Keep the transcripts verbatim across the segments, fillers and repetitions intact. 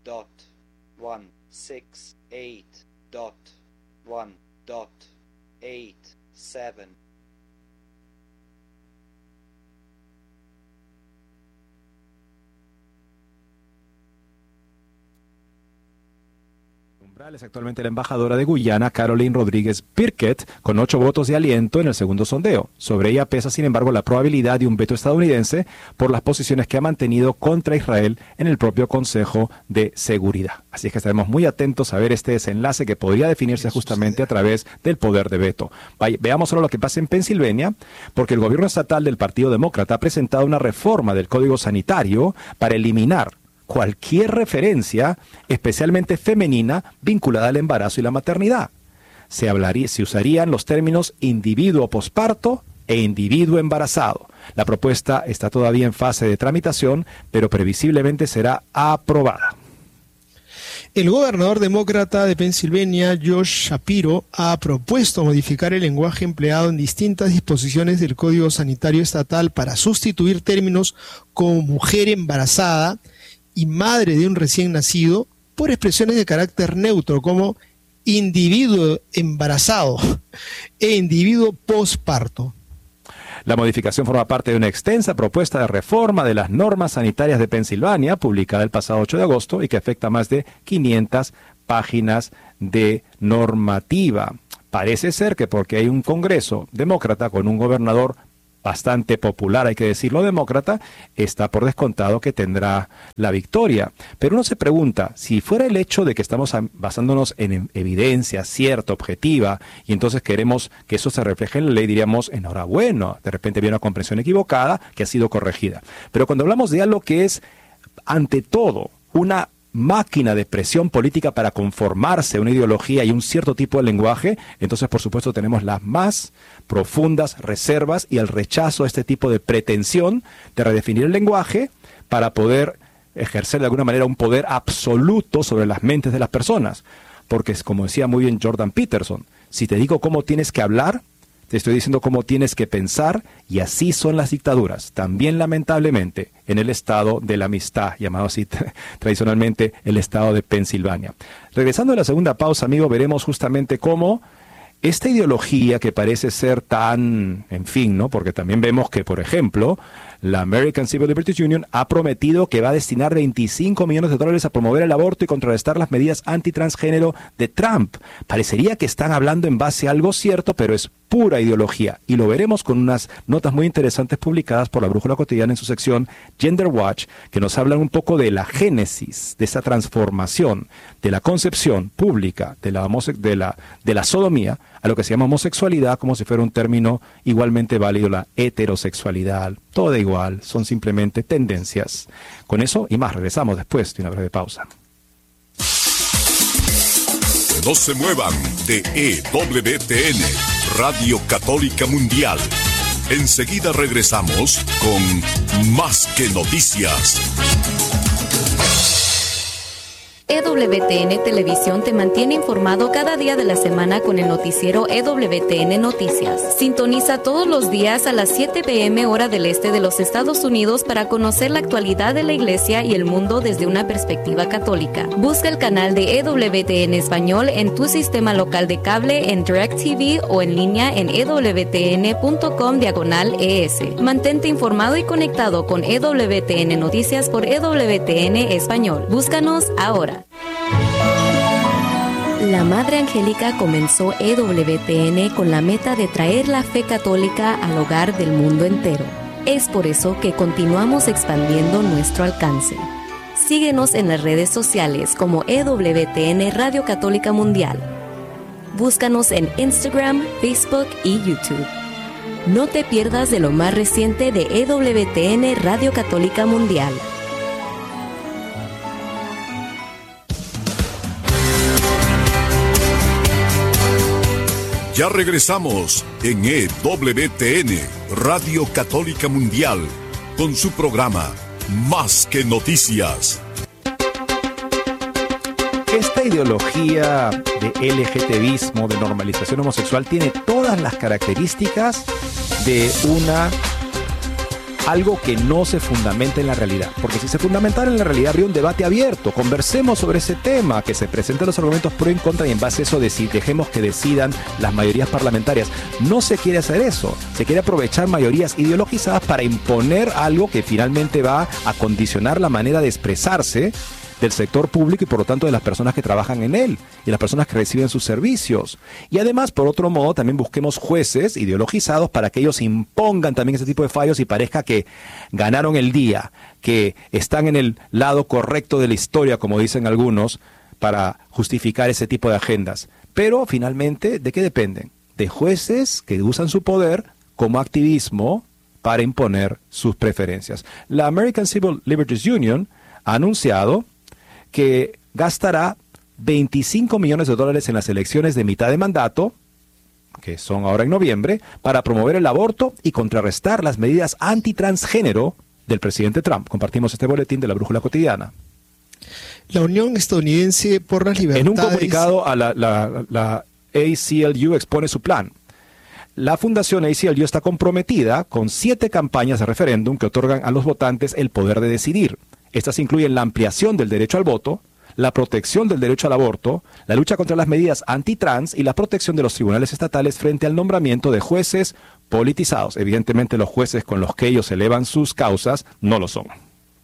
dot one six eight dot one dot eight seven. Es actualmente la embajadora de Guyana, Caroline Rodríguez Birkett, con ocho votos de aliento en el segundo sondeo. Sobre ella pesa, sin embargo, la probabilidad de un veto estadounidense por las posiciones que ha mantenido contra Israel en el propio Consejo de Seguridad. Así es que estaremos muy atentos a ver este desenlace que podría definirse justamente a través del poder de veto. Vaya, veamos solo lo que pasa en Pensilvania, porque el gobierno estatal del Partido Demócrata ha presentado una reforma del Código Sanitario para eliminar cualquier referencia, especialmente femenina, vinculada al embarazo y la maternidad. Se hablaría, se usarían los términos individuo posparto e individuo embarazado. La propuesta está todavía en fase de tramitación, pero previsiblemente será aprobada. El gobernador demócrata de Pensilvania, Josh Shapiro, ha propuesto modificar el lenguaje empleado en distintas disposiciones del Código Sanitario Estatal para sustituir términos como mujer embarazada y madre de un recién nacido por expresiones de carácter neutro como individuo embarazado e individuo posparto. La modificación forma parte de una extensa propuesta de reforma de las normas sanitarias de Pensilvania, publicada el pasado ocho de agosto y que afecta a más de quinientas páginas de normativa. Parece ser que porque hay un Congreso demócrata con un gobernador bastante popular, hay que decirlo, demócrata, está por descontado que tendrá la victoria. Pero uno se pregunta, si fuera el hecho de que estamos basándonos en evidencia cierta, objetiva, y entonces queremos que eso se refleje en la ley, diríamos, enhorabuena, de repente había una comprensión equivocada que ha sido corregida. Pero cuando hablamos de algo que es, ante todo, una máquina de presión política para conformarse a una ideología y un cierto tipo de lenguaje, entonces por supuesto tenemos las más profundas reservas y el rechazo a este tipo de pretensión de redefinir el lenguaje para poder ejercer de alguna manera un poder absoluto sobre las mentes de las personas. Porque, como decía muy bien Jordan Peterson, si te digo cómo tienes que hablar, te estoy diciendo cómo tienes que pensar, y así son las dictaduras. También, lamentablemente, en el estado de la amistad, llamado así tradicionalmente el estado de Pensilvania. Regresando a la segunda pausa, amigo, veremos justamente cómo esta ideología que parece ser tan, en fin, ¿no? Porque también vemos que, por ejemplo, la American Civil Liberties Union ha prometido que va a destinar veinticinco millones de dólares a promover el aborto y contrarrestar las medidas antitransgénero de Trump. Parecería que están hablando en base a algo cierto, pero es pura ideología. Y lo veremos con unas notas muy interesantes publicadas por la Brújula Cotidiana en su sección Gender Watch, que nos hablan un poco de la génesis, de esa transformación, de la concepción pública de la, homose- de la, de la sodomía a lo que se llama homosexualidad, como si fuera un término igualmente válido, la heterosexualidad. Todo da igual, son simplemente tendencias. Con eso y más, regresamos después de una breve pausa. No se muevan de E W T N, Radio Católica Mundial. Enseguida regresamos con Más que Noticias. E W T N Televisión te mantiene informado cada día de la semana con el noticiero E W T N Noticias. Sintoniza todos los días a las siete p m hora del este de los Estados Unidos para conocer la actualidad de la Iglesia y el mundo desde una perspectiva católica. Busca el canal de E W T N Español en tu sistema local de cable, en DirecTV o en línea en ewtn.com diagonal ES. Mantente informado y conectado con E W T N Noticias por E W T N Español. Búscanos ahora. La Madre Angélica comenzó E W T N con la meta de traer la fe católica al hogar del mundo entero. Es por eso que continuamos expandiendo nuestro alcance. Síguenos en las redes sociales como E W T N Radio Católica Mundial. Búscanos en Instagram, Facebook y YouTube. No te pierdas de lo más reciente de E W T N Radio Católica Mundial. Ya regresamos en E W T N, Radio Católica Mundial, con su programa Más que Noticias. Esta ideología de LGTBismo, de normalización homosexual, tiene todas las características de una algo que no se fundamenta en la realidad. Porque si se fundamentara en la realidad, habría un debate abierto. Conversemos sobre ese tema, que se presenten los argumentos pro y en contra, y en base a eso deci- dejemos que decidan las mayorías parlamentarias. No se quiere hacer eso. Se quiere aprovechar mayorías ideologizadas para imponer algo que finalmente va a condicionar la manera de expresarse del sector público y por lo tanto de las personas que trabajan en él y las personas que reciben sus servicios. Y además, por otro modo, también busquemos jueces ideologizados para que ellos impongan también ese tipo de fallos y parezca que ganaron el día, que están en el lado correcto de la historia, como dicen algunos, para justificar ese tipo de agendas. Pero finalmente, ¿de qué dependen? De jueces que usan su poder como activismo para imponer sus preferencias. La American Civil Liberties Union ha anunciado que gastará veinticinco millones de dólares en las elecciones de mitad de mandato, que son ahora en noviembre, para promover el aborto y contrarrestar las medidas antitransgénero del presidente Trump. Compartimos este boletín de la Brújula Cotidiana. La Unión Estadounidense por las Libertades... En un comunicado, a la, la, la A C L U expone su plan. La Fundación A C L U está comprometida con siete campañas de referéndum que otorgan a los votantes el poder de decidir. Estas incluyen la ampliación del derecho al voto, la protección del derecho al aborto, la lucha contra las medidas antitrans y la protección de los tribunales estatales frente al nombramiento de jueces politizados. Evidentemente, los jueces con los que ellos elevan sus causas no lo son.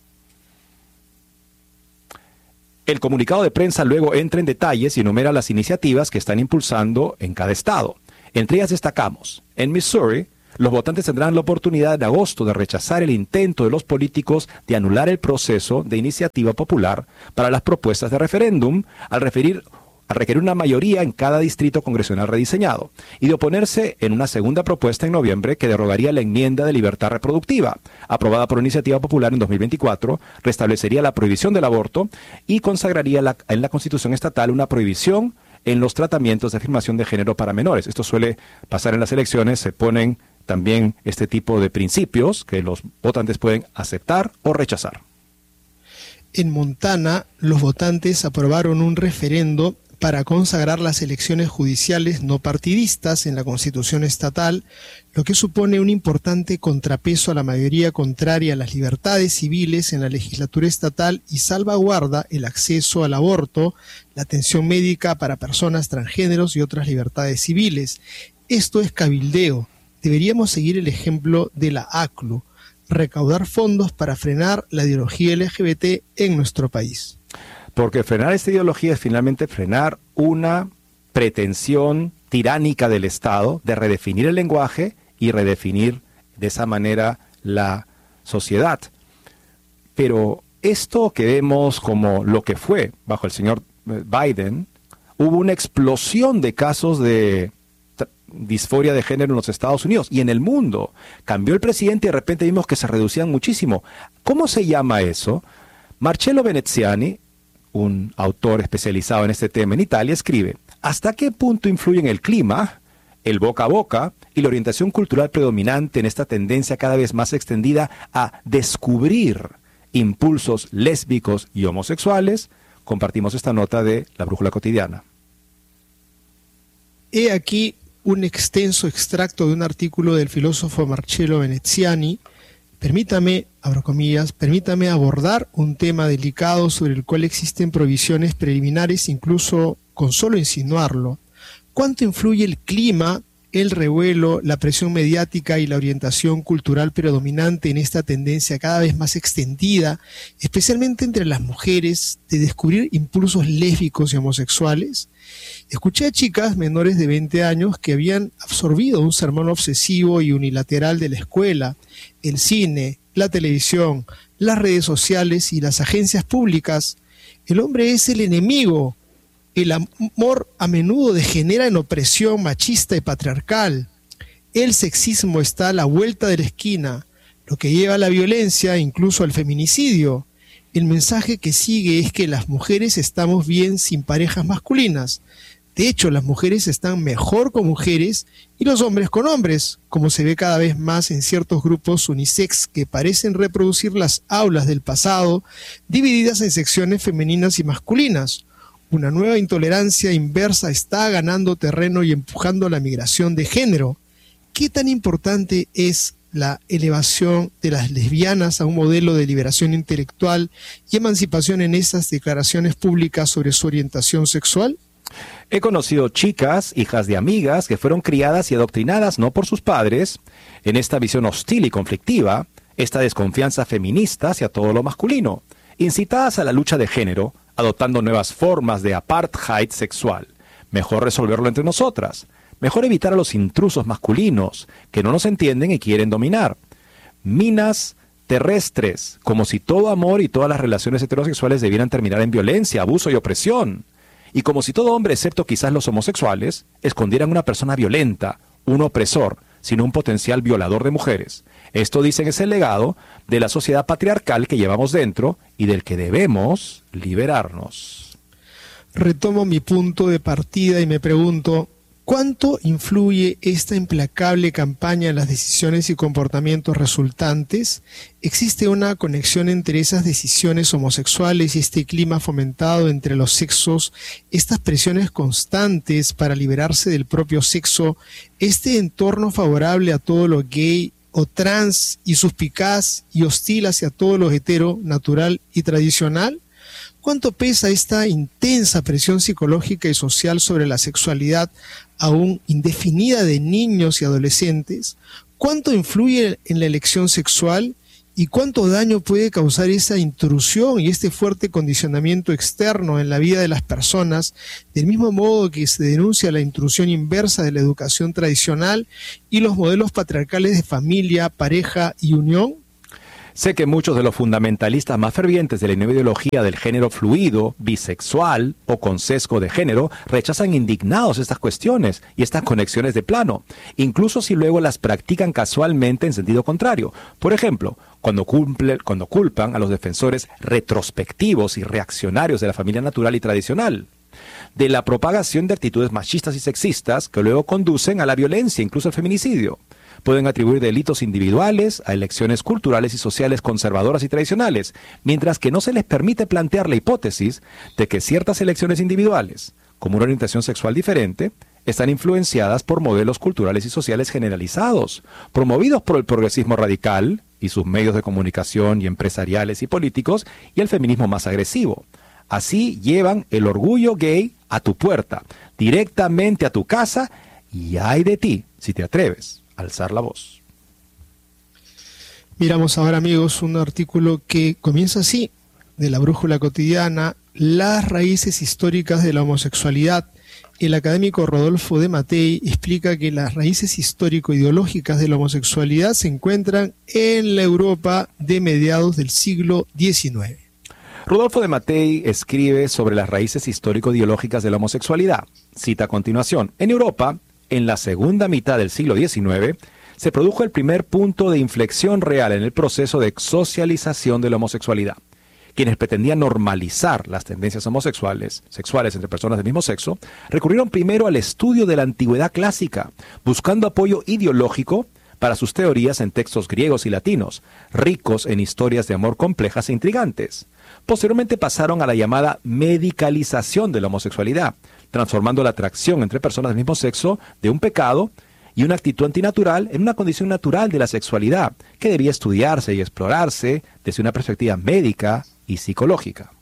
El comunicado de prensa luego entra en detalles y enumera las iniciativas que están impulsando en cada estado. Entre ellas destacamos, en Missouri, los votantes tendrán la oportunidad de agosto de rechazar el intento de los políticos de anular el proceso de iniciativa popular para las propuestas de referéndum al referir, al requerir una mayoría en cada distrito congresional rediseñado y de oponerse en una segunda propuesta en noviembre que derogaría la enmienda de libertad reproductiva, aprobada por iniciativa popular en dos mil veinticuatro, restablecería la prohibición del aborto y consagraría la, en la Constitución estatal una prohibición en los tratamientos de afirmación de género para menores. Esto suele pasar en las elecciones, se ponen también este tipo de principios que los votantes pueden aceptar o rechazar. En Montana, los votantes aprobaron un referendo para consagrar las elecciones judiciales no partidistas en la Constitución estatal, lo que supone un importante contrapeso a la mayoría contraria a las libertades civiles en la legislatura estatal y salvaguarda el acceso al aborto, la atención médica para personas transgéneros y otras libertades civiles. Esto es cabildeo. Deberíamos seguir el ejemplo de la A C L U, recaudar fondos para frenar la ideología L G B T en nuestro país. Porque frenar esta ideología es finalmente frenar una pretensión tiránica del Estado de redefinir el lenguaje y redefinir de esa manera la sociedad. Pero esto que vemos como lo que fue bajo el señor Biden, hubo una explosión de casos de disforia de género en los Estados Unidos y en el mundo. Cambió el presidente y de repente vimos que se reducían muchísimo. ¿Cómo se llama eso? Marcello Veneziani, un autor especializado en este tema en Italia, escribe: ¿hasta qué punto influyen el clima, el boca a boca y la orientación cultural predominante en esta tendencia cada vez más extendida a descubrir impulsos lésbicos y homosexuales? Compartimos esta nota de La Brújula Cotidiana. He aquí un extenso extracto de un artículo del filósofo Marcello Veneziani. Permítame, abro comillas, permítame abordar un tema delicado sobre el cual existen provisiones preliminares, incluso con solo insinuarlo. ¿Cuánto influye el clima, el revuelo, la presión mediática y la orientación cultural predominante en esta tendencia cada vez más extendida, especialmente entre las mujeres, de descubrir impulsos lésbicos y homosexuales? Escuché a chicas menores de veinte años que habían absorbido un sermón obsesivo y unilateral de la escuela, el cine, la televisión, las redes sociales y las agencias públicas. El hombre es el enemigo. El amor a menudo degenera en opresión machista y patriarcal. El sexismo está a la vuelta de la esquina, lo que lleva a la violencia, incluso al feminicidio. El mensaje que sigue es que las mujeres estamos bien sin parejas masculinas. De hecho, las mujeres están mejor con mujeres y los hombres con hombres, como se ve cada vez más en ciertos grupos unisex que parecen reproducir las aulas del pasado, divididas en secciones femeninas y masculinas. Una nueva intolerancia inversa está ganando terreno y empujando la migración de género. ¿Qué tan importante es la elevación de las lesbianas a un modelo de liberación intelectual y emancipación en esas declaraciones públicas sobre su orientación sexual? He conocido chicas, hijas de amigas, que fueron criadas y adoctrinadas no por sus padres, en esta visión hostil y conflictiva, esta desconfianza feminista hacia todo lo masculino, incitadas a la lucha de género, adoptando nuevas formas de apartheid sexual. Mejor resolverlo entre nosotras. Mejor evitar a los intrusos masculinos, que no nos entienden y quieren dominar. Minas terrestres, como si todo amor y todas las relaciones heterosexuales debieran terminar en violencia, abuso y opresión. Y como si todo hombre, excepto quizás los homosexuales, escondieran una persona violenta, un opresor, sino un potencial violador de mujeres. Esto, dicen, es el legado de la sociedad patriarcal que llevamos dentro y del que debemos liberarnos. Retomo mi punto de partida y me pregunto, ¿cuánto influye esta implacable campaña en las decisiones y comportamientos resultantes? ¿Existe una conexión entre esas decisiones homosexuales y este clima fomentado entre los sexos, estas presiones constantes para liberarse del propio sexo, este entorno favorable a todo lo gay o trans y suspicaz y hostil hacia todo lo hetero, natural y tradicional? ¿Cuánto pesa esta intensa presión psicológica y social sobre la sexualidad aún indefinida de niños y adolescentes? ¿Cuánto influye en la elección sexual? ¿Y cuánto daño puede causar esa intrusión y este fuerte condicionamiento externo en la vida de las personas, del mismo modo que se denuncia la intrusión inversa de la educación tradicional y los modelos patriarcales de familia, pareja y unión? Sé que muchos de los fundamentalistas más fervientes de la nueva ideología del género fluido, bisexual o con sesgo de género rechazan indignados estas cuestiones y estas conexiones de plano, incluso si luego las practican casualmente en sentido contrario. Por ejemplo, cuando, cumple, cuando culpan a los defensores retrospectivos y reaccionarios de la familia natural y tradicional, de la propagación de actitudes machistas y sexistas que luego conducen a la violencia, incluso al feminicidio. Pueden atribuir delitos individuales a elecciones culturales y sociales conservadoras y tradicionales, mientras que no se les permite plantear la hipótesis de que ciertas elecciones individuales, como una orientación sexual diferente, están influenciadas por modelos culturales y sociales generalizados, promovidos por el progresismo radical y sus medios de comunicación y empresariales y políticos, y el feminismo más agresivo. Así llevan el orgullo gay a tu puerta, directamente a tu casa, y ay de ti si te atreves a alzar la voz. Miramos ahora, amigos, un artículo que comienza así, de la Brújula Cotidiana: las raíces históricas de la homosexualidad. El académico Rodolfo de Mattei explica que las raíces histórico-ideológicas de la homosexualidad se encuentran en la Europa de mediados del siglo diecinueve. Rodolfo de Mattei escribe sobre las raíces histórico-ideológicas de la homosexualidad. Cita a continuación: en Europa, en la segunda mitad del siglo diecinueve, se produjo el primer punto de inflexión real en el proceso de socialización de la homosexualidad. Quienes pretendían normalizar las tendencias homosexuales, sexuales entre personas del mismo sexo, recurrieron primero al estudio de la antigüedad clásica, buscando apoyo ideológico para sus teorías en textos griegos y latinos, ricos en historias de amor complejas e intrigantes. Posteriormente pasaron a la llamada medicalización de la homosexualidad, transformando la atracción entre personas del mismo sexo de un pecado y una actitud antinatural en una condición natural de la sexualidad, que debía estudiarse y explorarse desde una perspectiva médica y psicológica.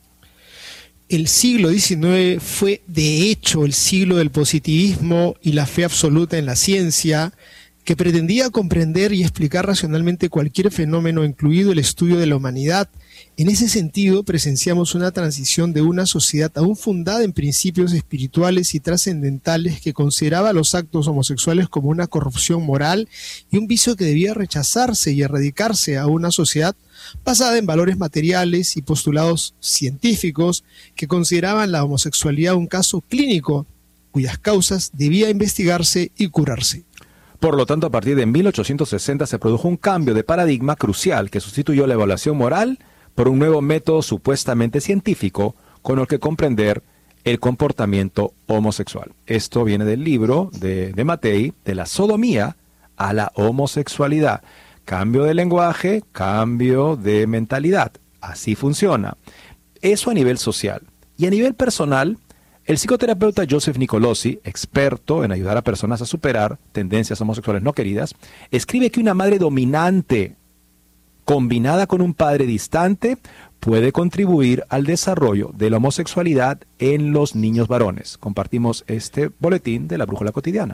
El siglo diecinueve fue, de hecho, el siglo del positivismo y la fe absoluta en la ciencia, que pretendía comprender y explicar racionalmente cualquier fenómeno, incluido el estudio de la humanidad. En ese sentido, presenciamos una transición de una sociedad aún fundada en principios espirituales y trascendentales que consideraba los actos homosexuales como una corrupción moral y un vicio que debía rechazarse y erradicarse, a una sociedad basada en valores materiales y postulados científicos que consideraban la homosexualidad un caso clínico cuyas causas debía investigarse y curarse. Por lo tanto, a partir de mil ochocientos sesenta se produjo un cambio de paradigma crucial que sustituyó la evaluación moral por un nuevo método supuestamente científico con el que comprender el comportamiento homosexual. Esto viene del libro de, de Mattei, de la sodomía a la homosexualidad. Cambio de lenguaje, cambio de mentalidad. Así funciona. Eso a nivel social. Y a nivel personal, El psicoterapeuta Joseph Nicolosi, experto en ayudar a personas a superar tendencias homosexuales no queridas, escribe que una madre dominante combinada con un padre distante puede contribuir al desarrollo de la homosexualidad en los niños varones. Compartimos este boletín de la Brújula Cotidiana.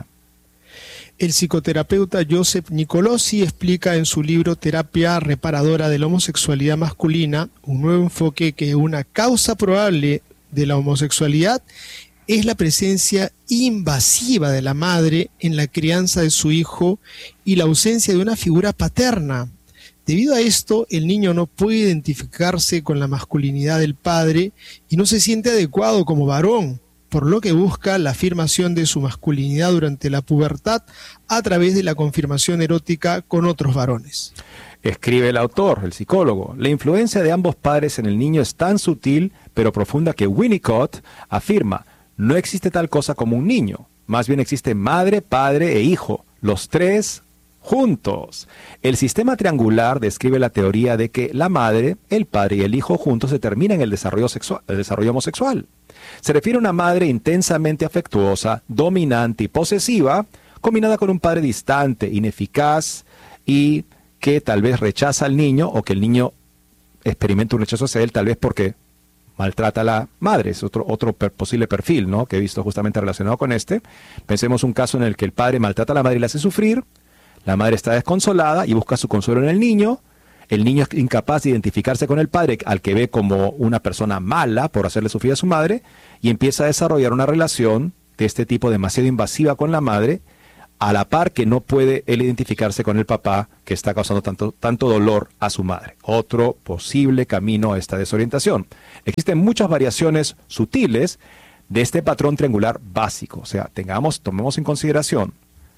El psicoterapeuta Joseph Nicolosi explica en su libro Terapia Reparadora de la Homosexualidad Masculina, un nuevo enfoque, que una causa probable de la homosexualidad es la presencia invasiva de la madre en la crianza de su hijo y la ausencia de una figura paterna. Debido a esto, el niño no puede identificarse con la masculinidad del padre y no se siente adecuado como varón, por lo que busca la afirmación de su masculinidad durante la pubertad a través de la confirmación erótica con otros varones. Escribe el autor, el psicólogo, la influencia de ambos padres en el niño es tan sutil pero profunda que Winnicott afirma, no existe tal cosa como un niño, más bien existe madre, padre e hijo, los tres juntos. El sistema triangular describe la teoría de que la madre, el padre y el hijo juntos determinan el desarrollo sexual, el desarrollo homosexual. Se refiere a una madre intensamente afectuosa, dominante y posesiva, combinada con un padre distante, ineficaz y que tal vez rechaza al niño o que el niño experimenta un rechazo hacia él, tal vez porque maltrata a la madre. Es otro, otro per, posible perfil, ¿no?, que he visto justamente relacionado con este. Pensemos un caso en el que el padre maltrata a la madre y la hace sufrir, la madre está desconsolada y busca su consuelo en el niño, el niño es incapaz de identificarse con el padre, al que ve como una persona mala por hacerle sufrir a su madre, y empieza a desarrollar una relación de este tipo demasiado invasiva con la madre, a la par que no puede él identificarse con el papá que está causando tanto, tanto dolor a su madre. Otro posible camino a esta desorientación. Existen muchas variaciones sutiles de este patrón triangular básico. O sea, tengamos, tomemos en consideración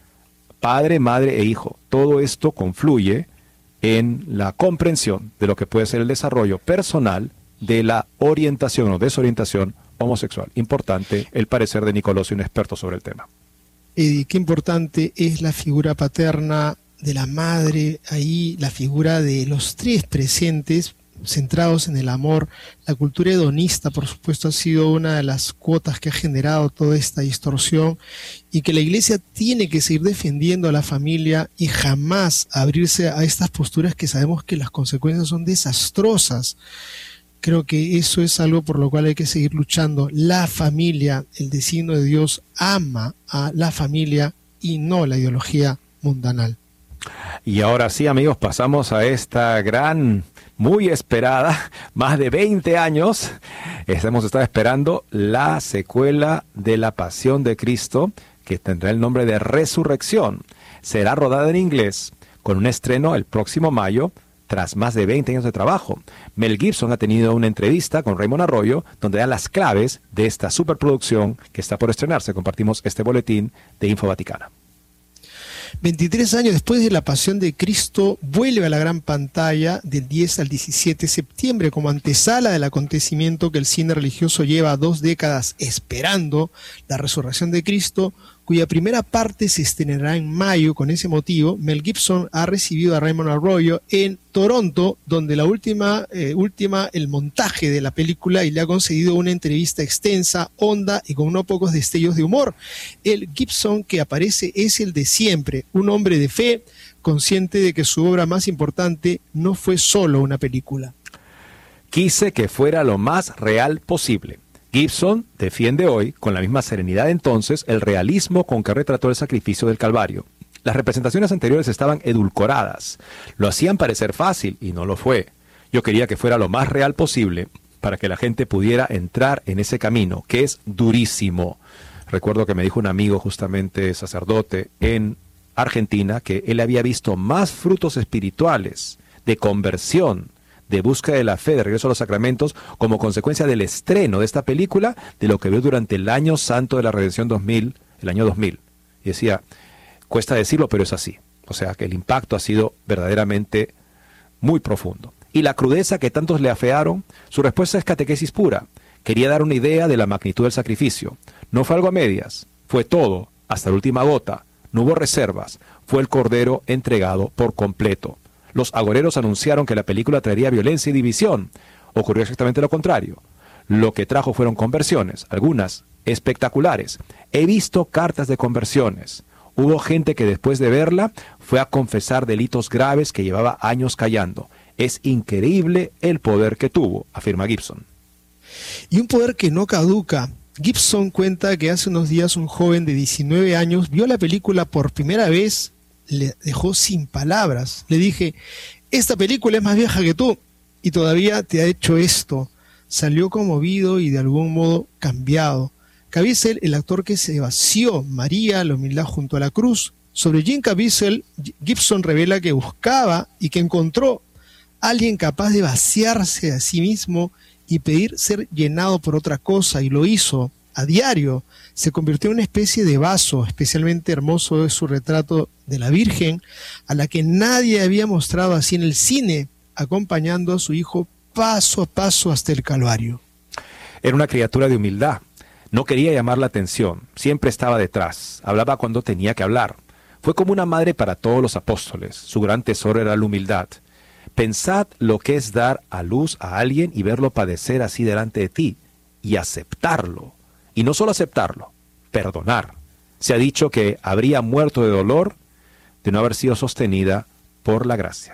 padre, madre e hijo. Todo esto confluye en la comprensión de lo que puede ser el desarrollo personal de la orientación o desorientación homosexual. Importante el parecer de Nicolosi, un experto sobre el tema. Eddie, qué importante es la figura paterna de la madre, ahí la figura de los tres presentes, centrados en el amor. La cultura hedonista, por supuesto, ha sido una de las cuotas que ha generado toda esta distorsión, y que la Iglesia tiene que seguir defendiendo a la familia y jamás abrirse a estas posturas que sabemos que las consecuencias son desastrosas. Creo que eso es algo por lo cual hay que seguir luchando. La familia, el designio de Dios, ama a la familia y no la ideología mundanal. Y ahora sí, amigos, pasamos a esta gran, muy esperada, más de veinte años, hemos estado esperando la secuela de La Pasión de Cristo, que tendrá el nombre de Resurrección. Será rodada en inglés, con un estreno el próximo mayo, tras más de veinte años de trabajo. Mel Gibson ha tenido una entrevista con Raymond Arroyo, donde da las claves de esta superproducción que está por estrenarse. Compartimos este boletín de Info Vaticana. veintitrés años después de La Pasión de Cristo, vuelve a la gran pantalla del diez al diecisiete de septiembre como antesala del acontecimiento que el cine religioso lleva dos décadas esperando, la resurrección de Cristo, cuya primera parte se estrenará en mayo. Con ese motivo, Mel Gibson ha recibido a Raymond Arroyo en Toronto, donde la última, eh, última el montaje de la película, y le ha concedido una entrevista extensa, honda y con no pocos destellos de humor. El Gibson que aparece es el de siempre, un hombre de fe, consciente de que su obra más importante no fue solo una película. Quise que fuera lo más real posible. Gibson defiende hoy, con la misma serenidad de entonces, el realismo con que retrató el sacrificio del Calvario. Las representaciones anteriores estaban edulcoradas. Lo hacían parecer fácil y no lo fue. Yo quería que fuera lo más real posible para que la gente pudiera entrar en ese camino, que es durísimo. Recuerdo que me dijo un amigo, justamente sacerdote, en Argentina, que él había visto más frutos espirituales de conversión, de búsqueda de la fe, de regreso a los sacramentos, como consecuencia del estreno de esta película, de lo que vio durante el año santo de la Redención dos mil, el año dos mil. Y decía, cuesta decirlo, pero es así. O sea, que el impacto ha sido verdaderamente muy profundo. Y la crudeza que tantos le afearon, su respuesta es catequesis pura. Quería dar una idea de la magnitud del sacrificio. No fue algo a medias, fue todo, hasta la última gota. No hubo reservas, fue el cordero entregado por completo. Los agoreros anunciaron que la película traería violencia y división. Ocurrió exactamente lo contrario. Lo que trajo fueron conversiones, algunas espectaculares. He visto cartas de conversiones. Hubo gente que después de verla fue a confesar delitos graves que llevaba años callando. Es increíble el poder que tuvo, afirma Gibson. Y un poder que no caduca. Gibson cuenta que hace unos días un joven de diecinueve años vio la película por primera vez, le dejó sin palabras. Le dije, esta película es más vieja que tú y todavía te ha hecho esto. Salió conmovido y de algún modo cambiado. Caviezel, el actor que se vació María, la humildad junto a la cruz. Sobre Jim Caviezel, Gibson revela que buscaba y que encontró a alguien capaz de vaciarse a sí mismo y pedir ser llenado por otra cosa, y lo hizo a diario. Se convirtió en una especie de vaso. Especialmente hermoso es su retrato de la Virgen, a la que nadie había mostrado así en el cine, acompañando a su hijo paso a paso hasta el Calvario. Era una criatura de humildad. No quería llamar la atención, siempre estaba detrás, hablaba cuando tenía que hablar. Fue como una madre para todos los apóstoles, su gran tesoro era la humildad. Pensad lo que es dar a luz a alguien y verlo padecer así delante de ti, y aceptarlo. Y no solo aceptarlo, perdonar. Se ha dicho que habría muerto de dolor de no haber sido sostenida por la gracia.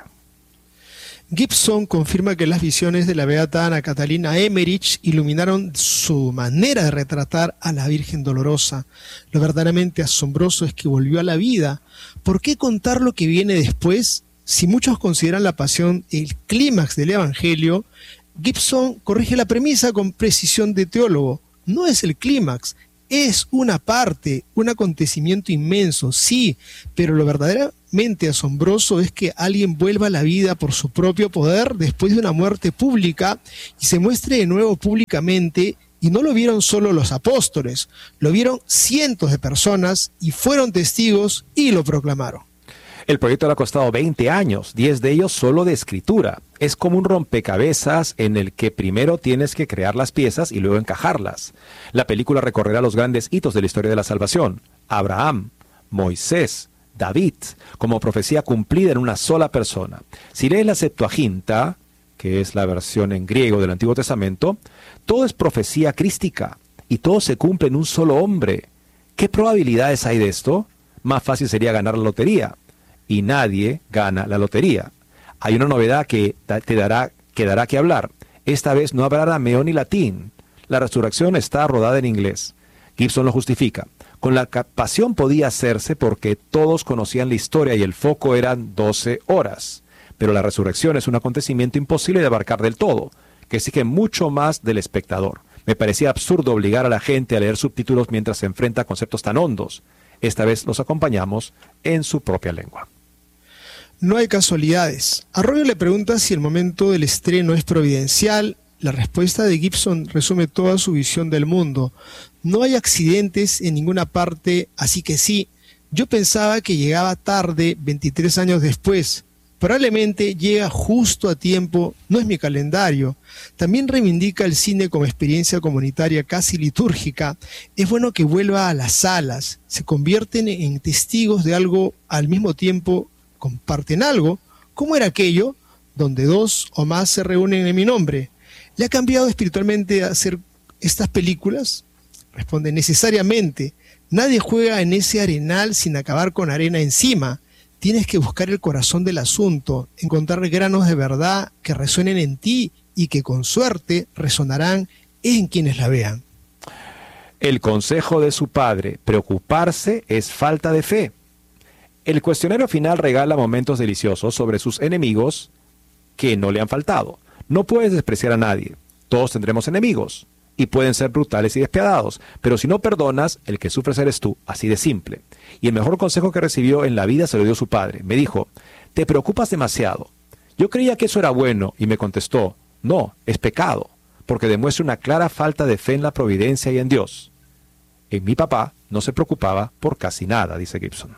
Gibson confirma que las visiones de la beata Ana Catalina Emmerich iluminaron su manera de retratar a la Virgen Dolorosa. Lo verdaderamente asombroso es que volvió a la vida. ¿Por qué contar lo que viene después? Si muchos consideran la pasión el clímax del Evangelio, Gibson corrige la premisa con precisión de teólogo. No es el clímax, es una parte, un acontecimiento inmenso, sí, pero lo verdaderamente asombroso es que alguien vuelva a la vida por su propio poder después de una muerte pública y se muestre de nuevo públicamente. Y no lo vieron solo los apóstoles, lo vieron cientos de personas y fueron testigos y lo proclamaron. El proyecto le ha costado veinte años, diez de ellos solo de escritura. Es como un rompecabezas en el que primero tienes que crear las piezas y luego encajarlas. La película recorrerá los grandes hitos de la historia de la salvación. Abraham, Moisés, David, como profecía cumplida en una sola persona. Si lees la Septuaginta, que es la versión en griego del Antiguo Testamento, todo es profecía crística y todo se cumple en un solo hombre. ¿Qué probabilidades hay de esto? Más fácil sería ganar la lotería. Y nadie gana la lotería. Hay una novedad que te dará, que dará que hablar. Esta vez no habrá arameo ni latín. La resurrección está rodada en inglés. Gibson lo justifica. Con la pasión podía hacerse porque todos conocían la historia y el foco eran doce horas. Pero la resurrección es un acontecimiento imposible de abarcar del todo, que exige mucho más del espectador. Me parecía absurdo obligar a la gente a leer subtítulos mientras se enfrenta a conceptos tan hondos. Esta vez los acompañamos en su propia lengua. No hay casualidades. Arroyo le pregunta si el momento del estreno es providencial. La respuesta de Gibson resume toda su visión del mundo. No hay accidentes en ninguna parte, así que sí. Yo pensaba que llegaba tarde, veintitrés años después. Probablemente llega justo a tiempo, no es mi calendario. También reivindica el cine como experiencia comunitaria casi litúrgica. Es bueno que vuelva a las salas, se convierten en testigos de algo al mismo tiempo, comparten algo. ¿Cómo era aquello? Donde dos o más se reúnen en mi nombre. ¿Le ha cambiado espiritualmente hacer estas películas? Responde, necesariamente. Nadie juega en ese arenal sin acabar con arena encima. Tienes que buscar el corazón del asunto, encontrar granos de verdad que resuenen en ti y que con suerte resonarán en quienes la vean. El consejo de su padre, preocuparse es falta de fe. El cuestionario final regala momentos deliciosos sobre sus enemigos que no le han faltado. No puedes despreciar a nadie. Todos tendremos enemigos y pueden ser brutales y despiadados, pero si no perdonas, el que sufres eres tú, así de simple. Y el mejor consejo que recibió en la vida se lo dio su padre. Me dijo, te preocupas demasiado. Yo creía que eso era bueno y me contestó, no, es pecado, porque demuestra una clara falta de fe en la providencia y en Dios. En mi papá no se preocupaba por casi nada, dice Gibson.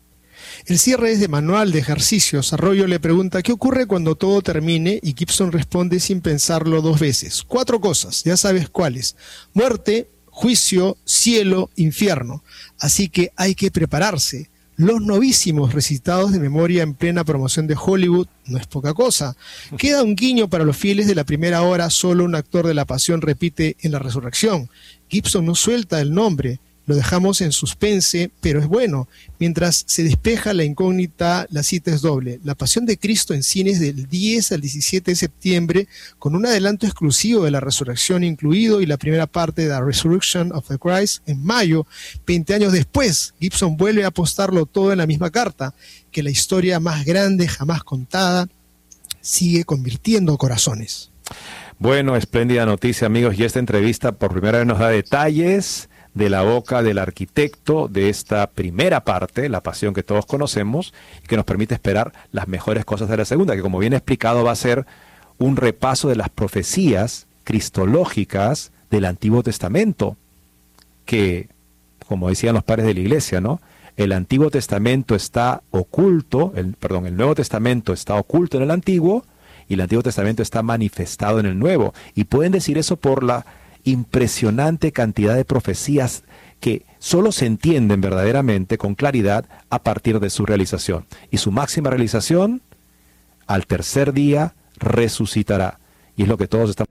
El cierre es de manual de ejercicios. Arroyo le pregunta ¿qué ocurre cuando todo termine? Y Gibson responde sin pensarlo dos veces. Cuatro cosas, ya sabes cuáles. Muerte, juicio, cielo, infierno. Así que hay que prepararse. Los Novísimos, recitados de memoria en plena promoción de Hollywood, no es poca cosa. Queda un guiño para los fieles de la primera hora, solo un actor de la pasión repite en la resurrección. Gibson no suelta el nombre, lo dejamos en suspense, pero es bueno. Mientras se despeja la incógnita, la cita es doble. La Pasión de Cristo en cines del diez al diecisiete de septiembre, con un adelanto exclusivo de la resurrección incluido, y la primera parte de The Resurrection of the Christ en mayo. veinte años después, Gibson vuelve a apostarlo todo en la misma carta, que la historia más grande jamás contada sigue convirtiendo corazones. Bueno, espléndida noticia, amigos, y esta entrevista por primera vez nos da detalles de la boca del arquitecto de esta primera parte, La Pasión que todos conocemos, y que nos permite esperar las mejores cosas de la segunda, que como bien explicado va a ser un repaso de las profecías cristológicas del Antiguo Testamento, que, como decían los padres de la iglesia, ¿no? El Antiguo Testamento está oculto, el, perdón, el Nuevo Testamento está oculto en el Antiguo, y el Antiguo Testamento está manifestado en el Nuevo. Y pueden decir eso por la impresionante cantidad de profecías que solo se entienden verdaderamente con claridad a partir de su realización. Y su máxima realización, al tercer día resucitará. Y es lo que todos estamos.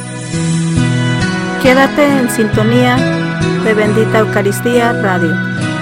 Quédate en sintonía de Bendita Eucaristía Radio.